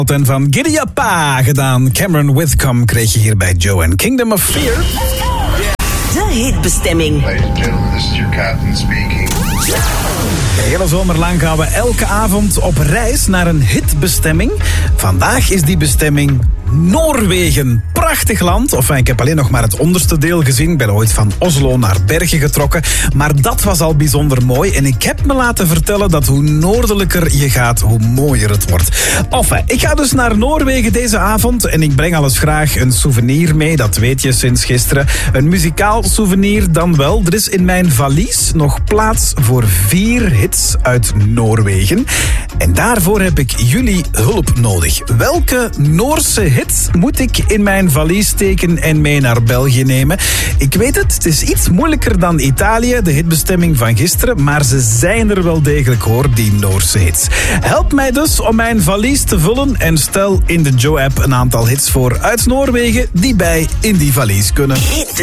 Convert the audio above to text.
En van Giddy Up gedaan. Cameron Whitcomb kreeg je hier bij Joe en Kingdom of Fear. De hitbestemming. Ladies and gentlemen, this is your captain speaking. De hele zomer lang gaan we elke avond op reis naar een hitbestemming. Vandaag is die bestemming Noorwegen. Prachtig land. Enfin, ik heb alleen nog maar het onderste deel gezien. Ik ben ooit van Oslo naar Bergen getrokken. Maar dat was al bijzonder mooi. En ik heb me laten vertellen dat hoe noordelijker je gaat, hoe mooier het wordt. Enfin, ik ga dus naar Noorwegen deze avond. En ik breng alles graag een souvenir mee. Dat weet je sinds gisteren. Een muzikaal souvenir dan wel. Er is in mijn valies nog plaats voor 4 hits uit Noorwegen. En daarvoor heb ik jullie hulp nodig. Welke Noorse hits moet ik in mijn valies steken en mee naar België nemen? Ik weet het is iets moeilijker dan Italië, de hitbestemming van gisteren, maar ze zijn er wel degelijk hoor, die Noorse hits. Help mij dus om mijn valies te vullen en stel in de Joe-app een aantal hits voor uit Noorwegen die bij in die valies kunnen.